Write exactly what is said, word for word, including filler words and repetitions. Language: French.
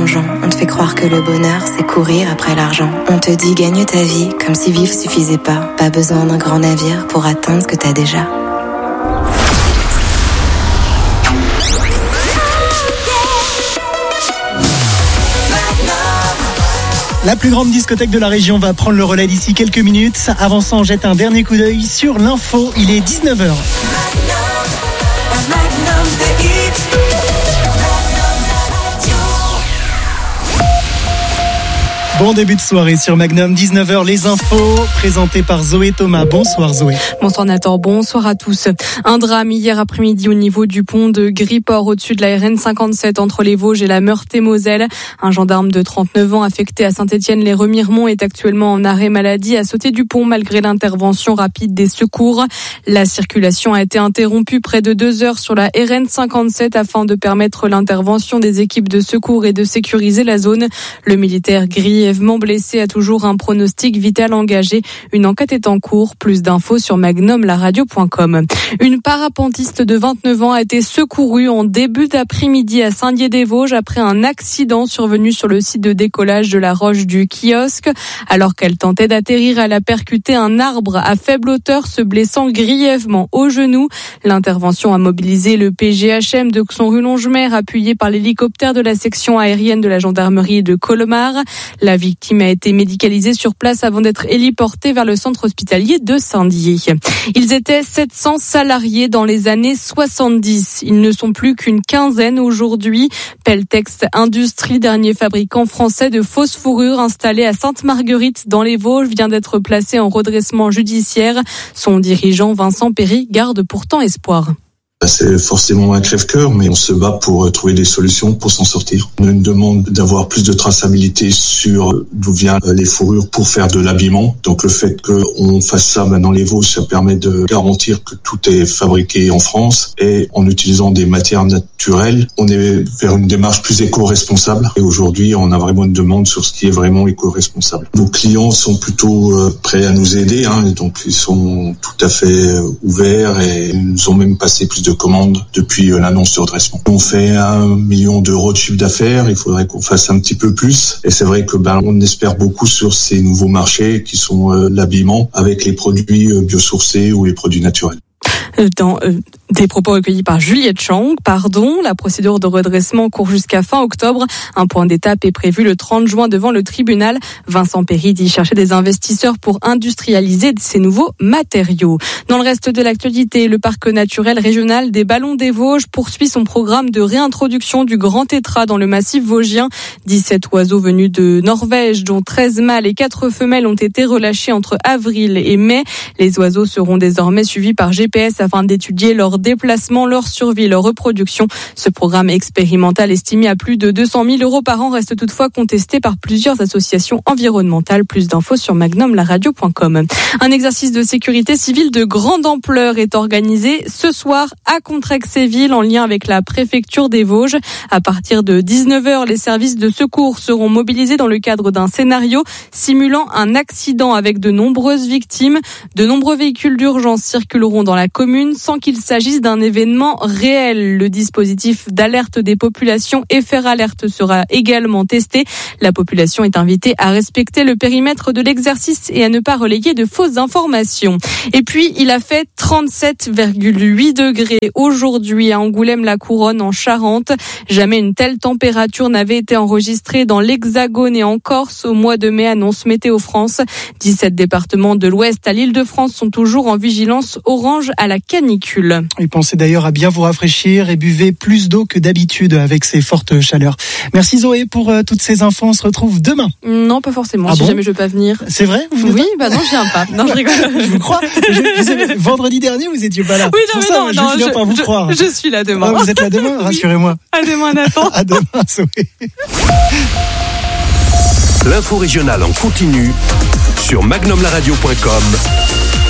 mensongeant. On te fait croire que le bonheur, c'est courir après l'argent. On te dit gagne ta vie, comme si vivre suffisait pas. Pas besoin d'un grand navire pour atteindre ce que t'as déjà. La plus grande discothèque de la région va prendre le relais d'ici quelques minutes. Avant ça, on jette un dernier coup d'œil sur l'info. Il est dix-neuf heures. Bon début de soirée sur Magnum, dix-neuf heures, les infos présentées par Zoé Thomas. Bonsoir Zoé. Bonsoir Nathan, bonsoir à tous. Un drame hier après-midi au niveau du pont de Griport au-dessus de la R N cinquante-sept entre les Vosges et la Meurthe-et-Moselle. Un gendarme de trente-neuf ans affecté à Saint-Étienne-les-Remiremont est actuellement en arrêt maladie à sauter du pont malgré l'intervention rapide des secours. La circulation a été interrompue près de deux heures sur la R N cinquante-sept afin de permettre l'intervention des équipes de secours et de sécuriser la zone. Le militaire grièvement blessé a toujours un pronostic vital engagé. Une enquête est en cours. Plus d'infos sur magnum la radio point com. Une parapentiste de vingt-neuf ans a été secourue en début d'après-midi à Saint-Dié-des-Vosges après un accident survenu sur le site de décollage de la Roche du Kiosque. Alors qu'elle tentait d'atterrir, elle a percuté un arbre à faible hauteur, se blessant grièvement au genou. L'intervention a mobilisé le P G H M de Xon-Rue-Longemer, appuyé par l'hélicoptère de la section aérienne de la gendarmerie de Colmar. La victime a été médicalisée sur place avant d'être héliportée vers le centre hospitalier de Saint-Dié. Ils étaient sept cents salariés dans les années soixante-dix. Ils ne sont plus qu'une quinzaine aujourd'hui. Peltex Industrie, dernier fabricant français de fausses fourrures installé à Sainte-Marguerite dans les Vosges, vient d'être placé en redressement judiciaire. Son dirigeant Vincent Perry garde pourtant espoir. C'est forcément un crève-cœur, mais on se bat pour trouver des solutions pour s'en sortir. On a une demande d'avoir plus de traçabilité sur d'où viennent les fourrures pour faire de l'habillement. Donc le fait qu'on fasse ça dans les Vosges, ça permet de garantir que tout est fabriqué en France et en utilisant des matières naturelles. On est vers une démarche plus éco-responsable et aujourd'hui on a vraiment une demande sur ce qui est vraiment éco-responsable. Nos clients sont plutôt prêts à nous aider, hein, donc ils sont tout à fait ouverts et ils nous ont même passé plus de de commandes depuis l'annonce du redressement. On fait un million d'euros de chiffre d'affaires, il faudrait qu'on fasse un petit peu plus. Et c'est vrai que ben on espère beaucoup sur ces nouveaux marchés qui sont euh, l'habillement avec les produits euh, biosourcés ou les produits naturels. Dans euh, des propos recueillis par Juliette Chang, pardon, la procédure de redressement court jusqu'à fin octobre. Un point d'étape est prévu le trente juin devant le tribunal. Vincent Perry dit chercher des investisseurs pour industrialiser ces nouveaux matériaux. Dans le reste de l'actualité, le parc naturel régional des Ballons des Vosges poursuit son programme de réintroduction du grand tétras dans le massif vosgien. dix-sept oiseaux venus de Norvège, dont treize mâles et quatre femelles, ont été relâchés entre avril et mai. Les oiseaux seront désormais suivis par G P S afin d'étudier leur déplacement, leur survie, leur reproduction. Ce programme expérimental estimé à plus de deux cent mille euros par an reste toutefois contesté par plusieurs associations environnementales. Plus d'infos sur magnum la radio point com. Un exercice de sécurité civile de grande ampleur est organisé ce soir à Contrexéville en lien avec la préfecture des Vosges. À partir de dix-neuf heures, les services de secours seront mobilisés dans le cadre d'un scénario simulant un accident avec de nombreuses victimes. De nombreux véhicules d'urgence circuleront dans la commune sans qu'il s'agisse d'un événement réel. Le dispositif d'alerte des populations et faire alerte sera également testé. La population est invitée à respecter le périmètre de l'exercice et à ne pas relayer de fausses informations. Et puis, il a fait trente-sept virgule huit degrés aujourd'hui à Angoulême-la-Couronne en Charente. Jamais une telle température n'avait été enregistrée dans l'Hexagone et en Corse au mois de mai, annonce Météo France. dix-sept départements de l'Ouest à l'Île-de-France sont toujours en vigilance orange à la canicule. Et pensez d'ailleurs à bien vous rafraîchir et buvez plus d'eau que d'habitude avec ces fortes chaleurs. Merci Zoé pour euh, toutes ces infos. On se retrouve demain. Non, pas forcément. Ah si bon jamais je veux pas venir. C'est vrai? Vous Oui, bah non, je viens pas. Non, je rigole. Je vous crois. Je, vous avez, vendredi dernier, vous étiez pas là. Oui, non, Pour mais ça, non, je non, vais finir je, par vous je, croire. Je suis là demain. Ah, vous êtes là demain? Rassurez-moi. À demain, Nathan. À demain, Zoé. L'info régionale en continu sur magnum la radio point com.